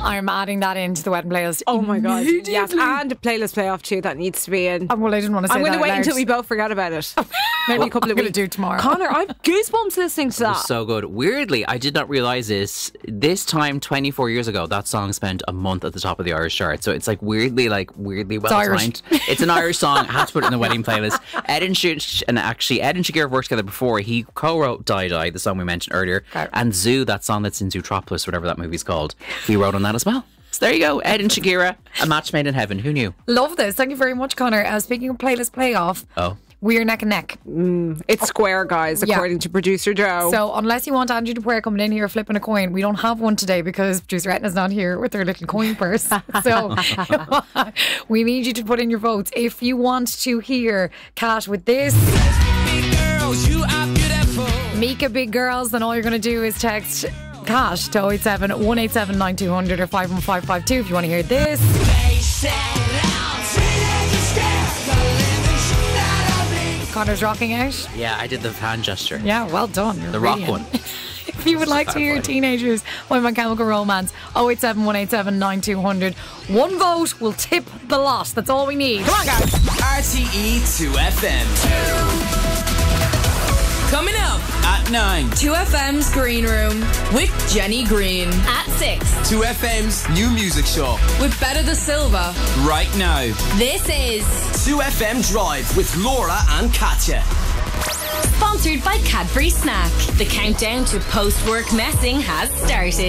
I'm adding that into the wedding playlist. Oh my God. Yes, and a playlist playoff too that needs to be in. Well, I didn't want to say I'm going that to wait out until loud. we both forget about it. Maybe a couple of I'm gonna weeks. do it tomorrow. Connor, I've goosebumps listening to that. So good. Weirdly, I did not realise this time 24 years ago, that song spent a month at the top of the Irish chart. So it's weirdly well timed. It's an Irish song. I had to put it in the wedding playlist. Ed and Shakira have worked together before. He co-wrote Die Die, the song we mentioned earlier, and Zoo, that song that's in Zootropolis, whatever that movie's called. He wrote on that as well. So there you go, Ed and Shakira, a match made in heaven. Who knew? Love this. Thank you very much, Connor. Speaking of playlist playoff, we are neck and neck. It's square, guys, according to producer Joe. So unless you want Andrew Dupuer coming in here flipping a coin, we don't have one today because producer Etna's not here with her little coin purse. So we need you to put in your votes. If you want to hear Kat with this, Big girls, you are beautiful. Mika Big Girls, then all you're going to do is text Kat to 087 187 9200 or 51552 if you want to hear this. Connor's rocking out. Yeah, I did the hand gesture. Yeah, well done. You're The rock brilliant. one. If you would like to hear Teenagers by My Chemical Romance, 087 187 9200. One vote will tip the lot. That's all we need. Come on, guys. RTE 2FM. Coming up at 9. 2FM's Green Room with Jenny Green. At 6. 2FM's new music show. With Betta Da Silva. Right now. This is 2FM Drive with Laura and Katya. sponsored by Cadbury Snack. The countdown to post-work messing has started.